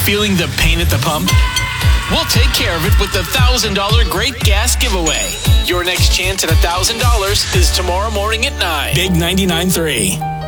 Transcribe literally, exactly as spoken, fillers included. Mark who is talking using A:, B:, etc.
A: Feeling the pain at the pump? We'll take care of it with the one thousand dollars Great Gas Giveaway. Your next chance at one thousand dollars is tomorrow morning at nine. Big ninety-nine point three.